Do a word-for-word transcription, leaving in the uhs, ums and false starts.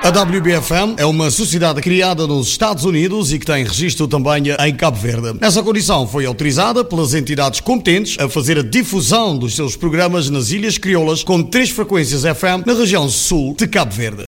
A W B F M é uma sociedade criada nos Estados Unidos e que tem registro também em Cabo Verde. Essa condição foi autorizada pelas entidades competentes a fazer a difusão dos seus programas nas Ilhas Crioulas com três frequências F M na região sul de Cabo Verde.